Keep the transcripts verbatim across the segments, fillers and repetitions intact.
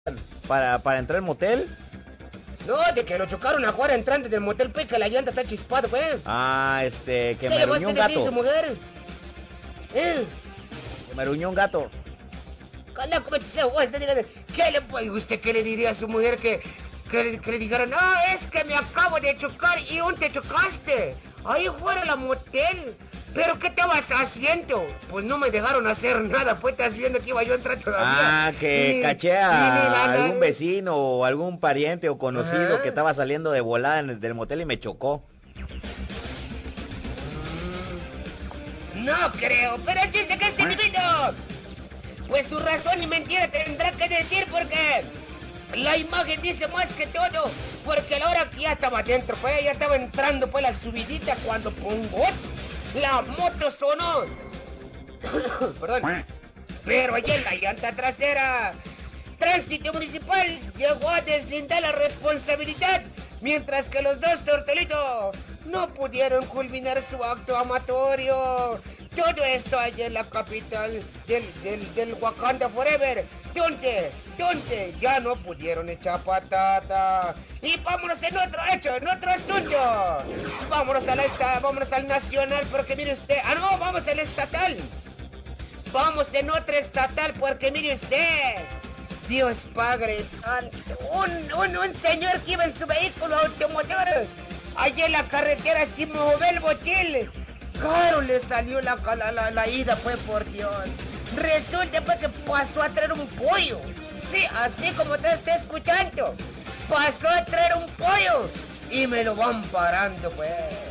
para, para entrar al motel. No, de que lo chocaron a Juárez entrante del motel, pues, que la llanta está chispada, pues. Ah, este, que ¿Qué me le vas ruñó a un decir a gato. su mujer? ¿Eh? Que me ruñó un gato. Cala, ¿cómo te dice? ¿Qué le puede usted qué le diría a su mujer que, que, que le dijeron? No, es que me acabo de chocar. ¿Y dónde te chocaste? Ahí fuera la motel. ¿Pero qué estabas haciendo? Pues no me dejaron hacer nada, pues estás viendo que iba yo a entrar todavía. Ah, que y, caché a y la, algún vecino o algún pariente o conocido Ajá. que estaba saliendo de volada en el, del motel y me chocó. No creo, pero el chiste que este divino. Pues su razón y mentira tendrá que decir porque la imagen dice más que todo. Porque a la hora que ya estaba adentro, pues ya estaba entrando pues la subidita cuando pongo la moto sonó. Perdón. Pero allá en la llanta trasera, Tránsito Municipal llegó a deslindar la responsabilidad, mientras que los dos tortolitos no pudieron culminar su acto amatorio. Todo esto allá en la capital del, del, del Wakanda Forever, donde, donde ya no pudieron echar patata. Y vámonos en otro hecho, en otro asunto. Vámonos a la esta, vámonos al nacional, porque mire usted, ah no, vamos al estatal. Vamos en otro estatal, porque mire usted, Dios Padre Santo, un, un, un señor que iba en su vehículo automotor, allá en la carretera sin mover el bochil, caro le salió la, la, la, la ida, pues, por Dios. Resulta pues que pasó a traer un pollo, sí, así como te está escuchando, pasó a traer un pollo y me lo van parando, pues.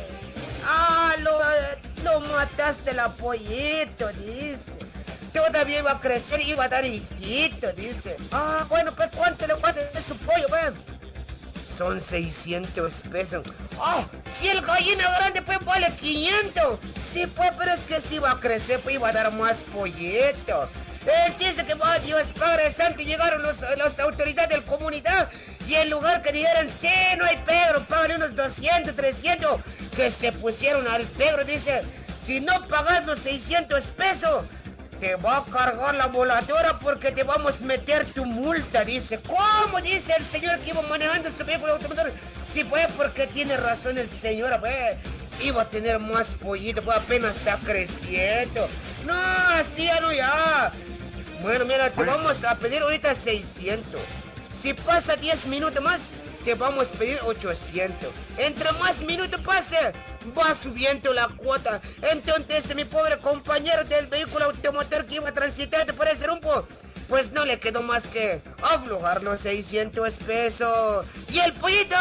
Ah, lo, lo mataste la pollito, dice. Todavía iba a crecer y iba a dar hijito, dice. Ah, bueno, pues ¿cuánto le cuesta de su pollo, pues? Son seiscientos pesos. Ah, si el gallina grande pues vale quinientos. Sí, pues, pero es que este iba a crecer, pues iba a dar más pollito. El chiste que va, Dios Padre Santo, llegaron los, las autoridades de la comunidad y en lugar que dijeran, sí, no hay Pedro, págale unos doscientos, trescientos, que se pusieron al Pedro, dice, si no pagas los seiscientos pesos, te va a cargar la voladora porque te vamos a meter tu multa, dice. ¿Cómo? Dice el señor que iba manejando su vehículo automotor. Sí, pues, porque tiene razón el señor, pues. Iba a tener más pollito, pues apenas está creciendo. No, así ya no, ya. Bueno, mira, te vamos a pedir ahorita seiscientos. Si pasa diez minutos más, te vamos a pedir ochocientos. Entre más minutos pase, va subiendo la cuota. Entonces, este, mi pobre compañero del vehículo automotor que iba transitando por ese rumbo, pues no le quedó más que aflojar los seiscientos pesos. Y el pollito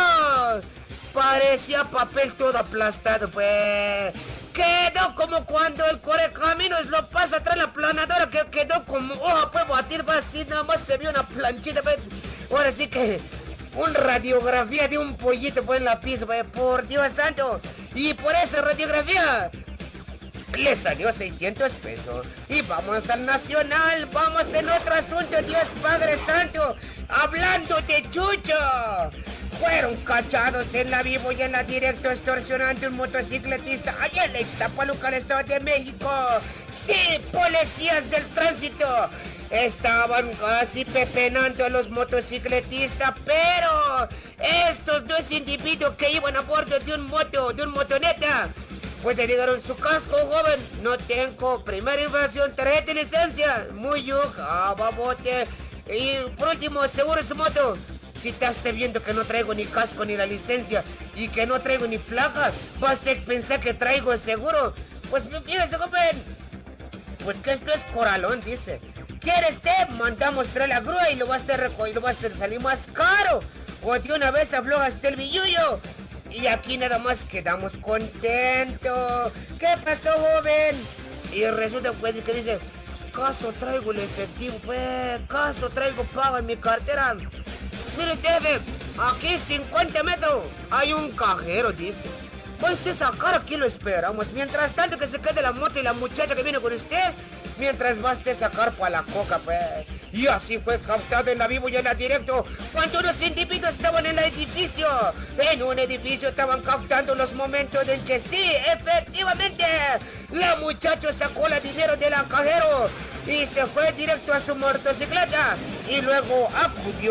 parecía papel todo aplastado, pues. Quedó como cuando el correcaminos lo pasa atrás la planadora, que quedó como hoja, pues batir, va así, nada más se vio una planchita, pues. Ahora sí que una radiografía de un pollito pues en la pista, pues, por Dios santo. Y por esa radiografía le salió seiscientos pesos. Y vamos al nacional, vamos en otro asunto, Dios Padre Santo. Hablando de Chucho, fueron cachados en la vivo y en la directo extorsionando un motocicletista allá en Ixtapaluca, el Estado de México. Sí, policías del tránsito estaban casi pepenando a los motocicletistas, pero estos dos individuos que iban a bordo de un moto, de un motoneta, pues le dieron su casco, joven. No tengo primera infracción, tarjeta de licencia. Muy yuca, babote. Y por último, seguro su moto. Si estás viendo que no traigo ni casco ni la licencia y que no traigo ni placa, vas a pensar que traigo seguro. Pues fíjese, joven, pues que esto es coralón, dice. ¿Quieres te? Mandamos traer la grúa y lo vas a recoger, lo vas a salir más caro. O de una vez aflojaste el billullo. Y aquí nada más quedamos contentos. ¿Qué pasó, joven? Y resulta pues que dice, pues, caso traigo el efectivo, pues, caso traigo pago en mi cartera. Mire usted, jefe, aquí cincuenta metros hay un cajero, dice. Pues usted sacar aquí lo esperamos. Mientras tanto que se quede la moto y la muchacha que viene con usted, mientras vas a sacar para la coca, pues. Y así fue captado en la vivo y en la directo cuando unos individuos estaban en el edificio. En un edificio estaban captando los momentos en que sí, efectivamente, la muchacha sacó el dinero del cajero y se fue directo a su motocicleta y luego acudió